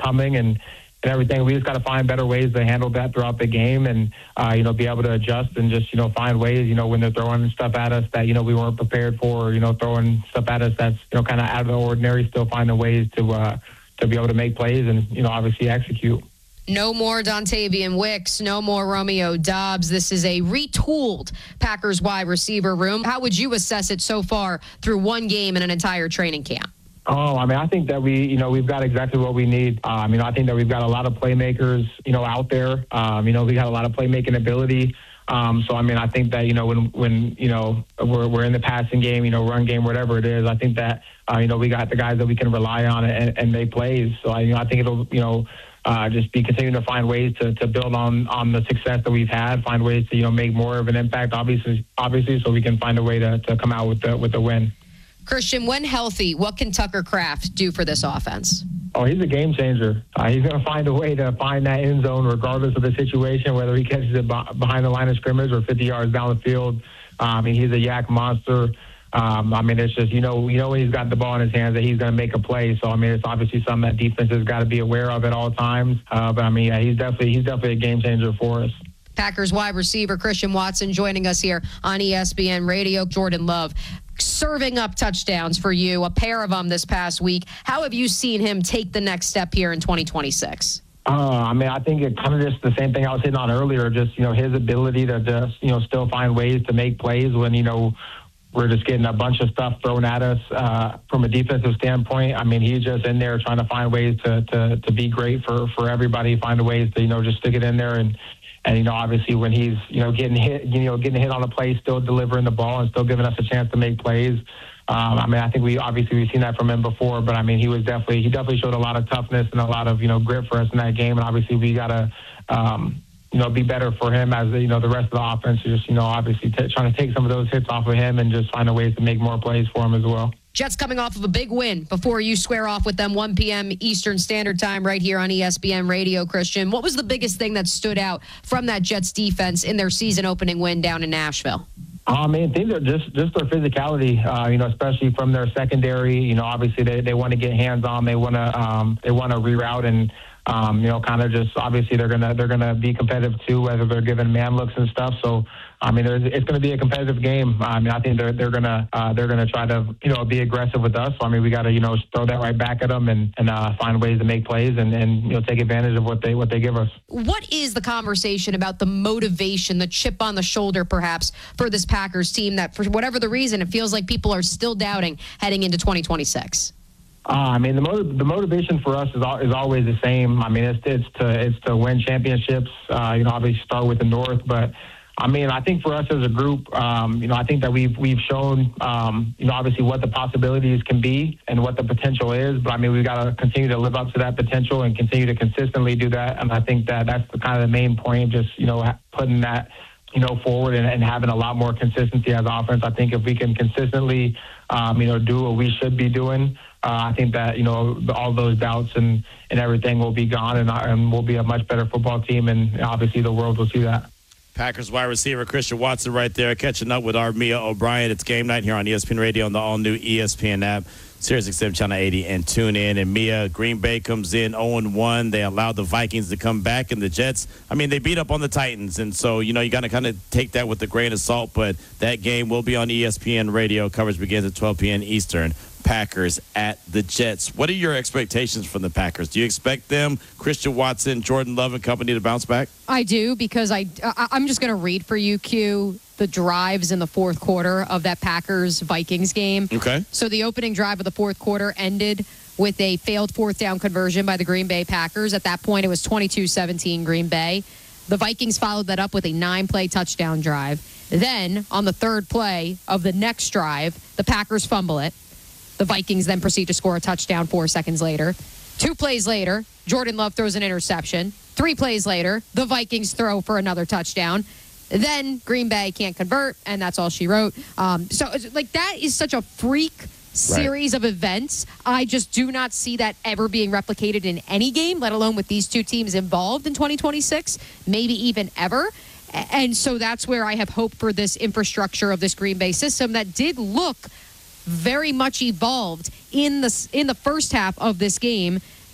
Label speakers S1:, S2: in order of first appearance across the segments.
S1: coming and everything. We just got to find better ways to handle that throughout the game and, be able to adjust and just, find ways, when they're throwing stuff at us that, we weren't prepared for, throwing stuff at us that's, kind of out of the ordinary, still finding ways to be able to make plays and, obviously execute.
S2: No more Dontavian Wicks, no more Romeo Doubs. This is a retooled Packers wide receiver room. How would you assess it so far through one game in an entire training camp?
S1: I think that we've got exactly what we need. I think that we've got a lot of playmakers, out there. We got a lot of playmaking ability. I think that, when we're in the passing game, run game, whatever it is, I think that, we got the guys that we can rely on and make plays. So, I think it'll, just be continuing to find ways to build on the success that we've had, find ways to, make more of an impact, obviously, so we can find a way to come out with the win.
S2: Christian, when healthy, what can Tucker Kraft do for this offense?
S1: Oh, he's a game changer. He's going to find a way to find that end zone regardless of the situation, whether he catches it behind the line of scrimmage or 50 yards down the field. He's a yak monster. It's just, when he's got the ball in his hands that he's going to make a play. So, it's obviously something that defense has got to be aware of at all times. He's definitely a game changer for us.
S2: Packers wide receiver Christian Watson joining us here on ESPN Radio. Jordan Love serving up touchdowns for you, a pair of them this past week. How have you seen him take the next step here in 2026?
S1: I think it kind of just the same thing I was hitting on earlier, just, his ability to just, still find ways to make plays when, we're just getting a bunch of stuff thrown at us from a defensive standpoint. He's just in there trying to find ways to be great for everybody, find ways to, just stick it in there. And obviously when he's, getting hit on a play, still delivering the ball and still giving us a chance to make plays. I think we've seen that from him before, but he definitely showed a lot of toughness and a lot of, grit for us in that game. And obviously we got to, be better for him as the rest of the offense. Just, obviously trying to take some of those hits off of him and just find a ways to make more plays for him as well.
S2: Jets coming off of a big win before you square off with them 1 p.m. Eastern Standard Time right here on ESPN Radio, Christian. What was the biggest thing that stood out from that Jets defense in their season opening win down in Nashville?
S1: Things are just their physicality, especially from their secondary. Obviously they want to get hands on. They want to reroute and, kind of just obviously they're gonna be competitive too, whether they're giving man looks and stuff. So, it's going to be a competitive game. I think they're gonna try to be aggressive with us. So, we got to throw that right back at them and find ways to make plays and take advantage of what they give us.
S2: What is the conversation about the motivation, the chip on the shoulder, perhaps, for this Packers team that, for whatever the reason, it feels like people are still doubting heading into 2026?
S1: The motivation for us is always the same. It's to win championships. Obviously start with the North, but I think for us as a group, I think that we've shown, obviously what the possibilities can be and what the potential is. But we've got to continue to live up to that potential and continue to consistently do that. And I think that that's the kind of the main point, just putting that forward and having a lot more consistency as offense. I think if we can consistently, do what we should be doing. I think that, all those doubts and everything will be gone and we'll be a much better football team. And obviously the world will see that.
S3: Packers wide receiver Christian Watson right there, catching up with our Mia O'Brien. It's game night here on ESPN Radio on the all-new ESPN app, SiriusXM Channel 80, and tune in. And Mia, Green Bay comes in 0-1. They allowed the Vikings to come back, and the Jets, they beat up on the Titans. And so, you got to kind of take that with a grain of salt, but that game will be on ESPN Radio. Coverage begins at 12 p.m. Eastern. Packers at the Jets. What are your expectations from the Packers? Do you expect them, Christian Watson, Jordan Love and company, to bounce back?
S2: I do, because I'm just going to read for you, Q, the drives in the fourth quarter of that Packers-Vikings game.
S3: Okay.
S2: So the opening drive of the fourth quarter ended with a failed fourth down conversion by the Green Bay Packers. At that point, it was 22-17 Green Bay. The Vikings followed that up with a 9-play touchdown drive. Then, on the third play of the next drive, the Packers fumble it. The Vikings then proceed to score a touchdown 4 seconds later. 2 plays later, Jordan Love throws an interception. 3 plays later, the Vikings throw for another touchdown. Then Green Bay can't convert, and that's all she wrote. That is such a freak series of events. I just do not see that ever being replicated in any game, let alone with these two teams involved in 2026, maybe even ever. And so that's where I have hope for this infrastructure of this Green Bay system that did look very much evolved in the first half of this game.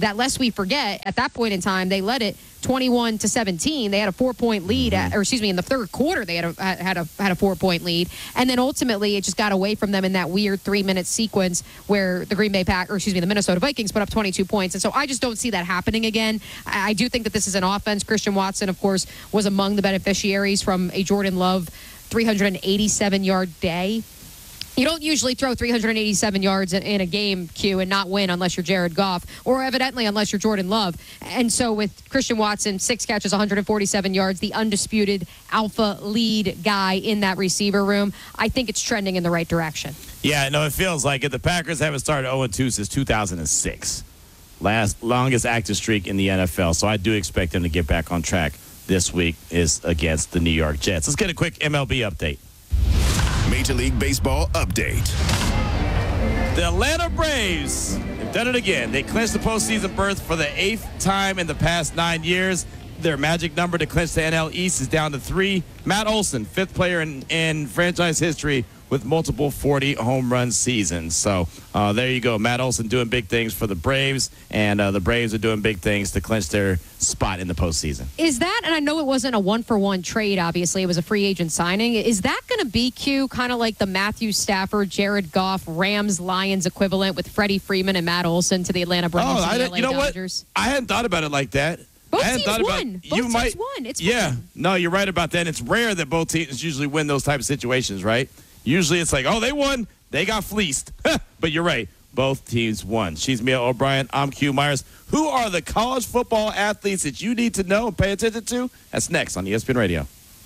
S2: that lest we forget, at that point in time, they led it 21-17. They had a 4-point lead, in the third quarter, they had a 4-point lead. And then ultimately, it just got away from them in that weird 3-minute sequence where the the Minnesota Vikings put up 22 points. And so I just don't see that happening again. I do think that this is an offense. Christian Watson, of course, was among the beneficiaries from a Jordan Love 387-yard day. You don't usually throw 387 yards in a game, Q, and not win unless you're Jared Goff, or evidently unless you're Jordan Love. And so with Christian Watson, 6 catches, 147 yards, the undisputed alpha lead guy in that receiver room, I think it's trending in the right direction.
S3: Yeah, no, it feels like it. The Packers haven't started 0-2 since 2006. Longest active streak in the NFL. So I do expect them to get back on track this week is against the New York Jets. Let's get a quick MLB update.
S4: Major League Baseball update.
S3: The Atlanta Braves have done it again. They clinched the postseason berth for the 8th time in the past 9 years. Their magic number to clinch the NL East is down to 3. Matt Olson, 5th player in franchise history with multiple 40 home run seasons. So there you go. Matt Olson doing big things for the Braves, and the Braves are doing big things to clinch their spot in the postseason.
S2: Is that, and I know it wasn't a one-for-one trade, obviously. It was a free agent signing. Is that going to be, Q, kind of like the Matthew Stafford, Jared Goff, Rams-Lions equivalent with Freddie Freeman and Matt Olson to the Atlanta Braves and the LA Dodgers?
S3: What? I hadn't thought about it like that.
S2: Both teams won. Both teams won. It's fun.
S3: No, you're right about that. It's rare that both teams usually win those type of situations, right? Usually it's like, oh, they won. They got fleeced. But you're right. Both teams won. She's Mia O'Brien. I'm Q Myers. Who are the college football athletes that you need to know and pay attention to? That's next on ESPN Radio.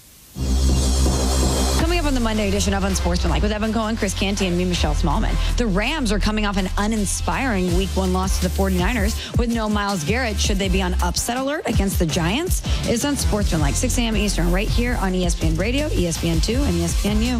S5: Coming up on the Monday edition of Unsportsmanlike with Evan Cohen, Chris Canty, and me, Michelle Smallman. The Rams are coming off an uninspiring Week 1 loss to the 49ers with no Myles Garrett. Should they be on upset alert against the Giants? It's Unsportsmanlike, 6 a.m. Eastern, right here on ESPN Radio, ESPN2, and ESPNU.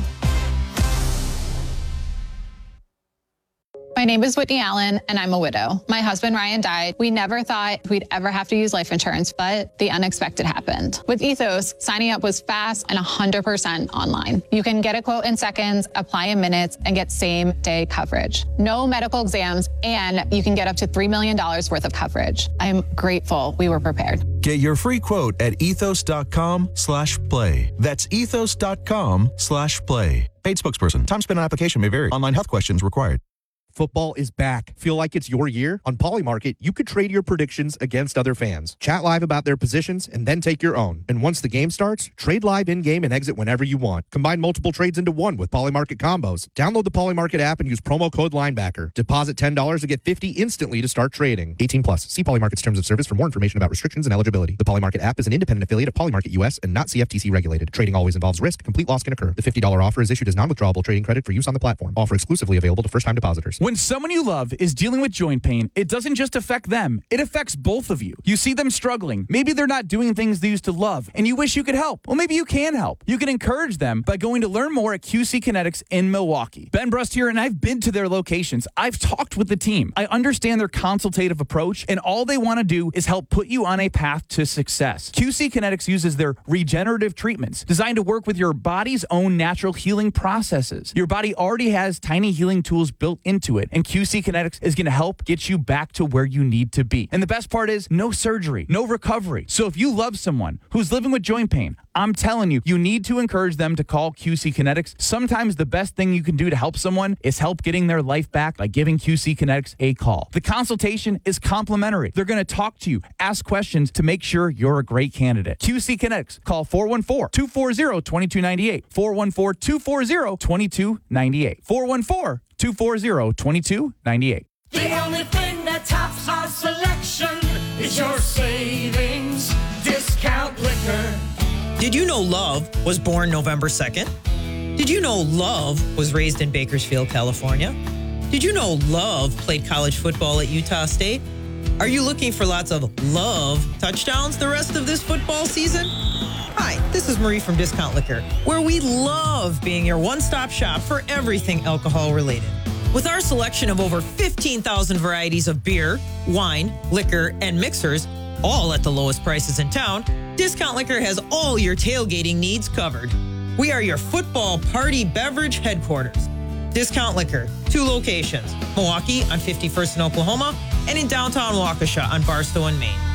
S6: My name is Whitney Allen, and I'm a widow. My husband, Ryan, died. We never thought we'd ever have to use life insurance, but the unexpected happened. With Ethos, signing up was fast and 100% online. You can get a quote in seconds, apply in minutes, and get same-day coverage. No medical exams, and you can get up to $3 million worth of coverage. I'm grateful we were prepared.
S7: Get your free quote at ethos.com/play. That's ethos.com/play. Paid spokesperson. Time spent on application may vary. Online health questions required.
S8: Football is back. Feel like it's your year? On Polymarket, you could trade your predictions against other fans. Chat live about their positions and then take your own. And once the game starts, trade live in-game and exit whenever you want. Combine multiple trades into one with Polymarket combos. Download the Polymarket app and use promo code linebacker. Deposit $10 to get $50 instantly to start trading. 18 plus. See Polymarket's terms of service for more information about restrictions and eligibility. The Polymarket app is an independent affiliate of Polymarket US and not CFTC regulated. Trading always involves risk. Complete loss can occur. The $50 offer is issued as non-withdrawable trading credit for use on the platform. Offer exclusively available to first-time depositors.
S9: When someone you love is dealing with joint pain, it doesn't just affect them, it affects both of you. You see them struggling. Maybe they're not doing things they used to love, and you wish you could help. Well, maybe you can help. You can encourage them by going to learn more at QC Kinetics in Milwaukee. Ben Brust here, and I've been to their locations. I've talked with the team. I understand their consultative approach, and all they want to do is help put you on a path to success. QC Kinetics uses their regenerative treatments designed to work with your body's own natural healing processes. Your body already has tiny healing tools built into it, and QC Kinetics is going to help get you back to where you need to be. And the best part is no surgery, no recovery. So if you love someone who's living with joint pain, I'm telling you, you need to encourage them to call QC Kinetics. Sometimes the best thing you can do to help someone is help getting their life back by giving QC Kinetics a call. The consultation is complimentary. They're going to talk to you, ask questions to make sure you're a great candidate. QC Kinetics. Call 414-240-2298. 414-240-2298. 414-240-2298.
S10: The only thing that tops our selection is your savings discount liquor.
S11: Did you know Love was born November 2nd? Did you know Love was raised in Bakersfield, California? Did you know Love played college football at Utah State? Are you looking for lots of Love touchdowns the rest of this football season? Hi, this is Marie from Discount Liquor, where we love being your one-stop shop for everything alcohol-related. With our selection of over 15,000 varieties of beer, wine, liquor, and mixers, all at the lowest prices in town, Discount Liquor has all your tailgating needs covered. We are your football party beverage headquarters. Discount Liquor, 2 locations, Milwaukee on 51st in Oklahoma and in downtown Waukesha on Barstow and Main.